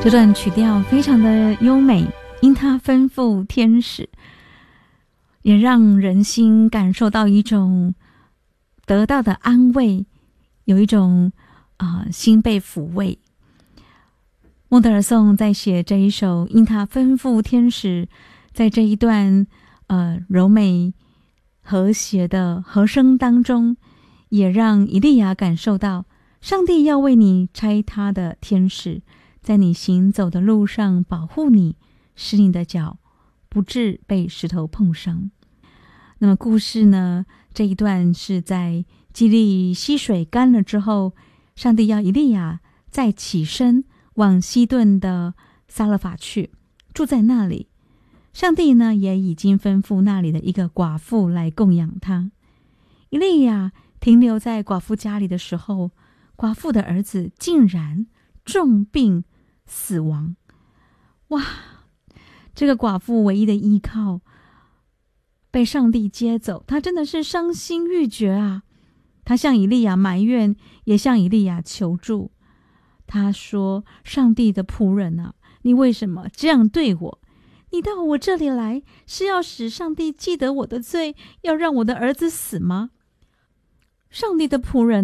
这段曲调非常的优美，因他吩咐天使，也让人心感受到一种得到的安慰，有一种心被抚慰。孟德尔颂在写这一首因他吩咐天使，在这一段柔美和谐的和声当中，也让以利亚感受到上帝要为你差他的天使，在你行走的路上保护你，使你的脚不致被石头碰伤。那么故事呢，这一段是在基利溪水干了之后，上帝要以利亚再起身往西顿的撒勒法去，住在那里。上帝呢也已经吩咐那里的一个寡妇来供养他。以利亚停留在寡妇家里的时候，寡妇的儿子竟然重病死亡。哇，这个寡妇唯一的依靠被上帝接走，她真的是伤心欲绝啊！她向以利亚埋怨，也向以利亚求助。她说：上帝的仆人啊，你为什么这样对我？你到我这里来，是要使上帝记得我的罪，要让我的儿子死吗？上帝的仆人